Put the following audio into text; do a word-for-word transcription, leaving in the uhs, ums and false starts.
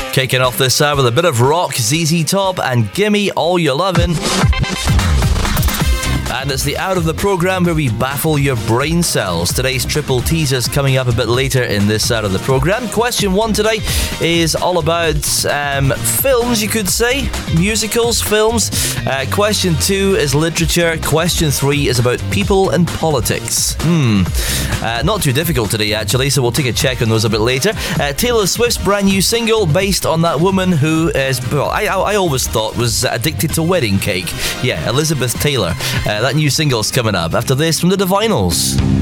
Kicking off this hour with a bit of rock, Z Z Top and Gimme All Your Lovin'. And it's the hour of the programme where we baffle your brain cells. Today's triple teasers coming up a bit later in this hour of the programme. Question one today is all about um, films, you could say. Musicals, films. Uh, question two is literature. Question three is about people and politics. Hmm. Uh, not too difficult today, actually, so we'll take a check on those a bit later. Uh, Taylor Swift's brand new single based on that woman who is, well, I, I, I always thought was addicted to wedding cake. Yeah, Elizabeth Taylor. Uh, that new single's coming up after this from the Divinyls.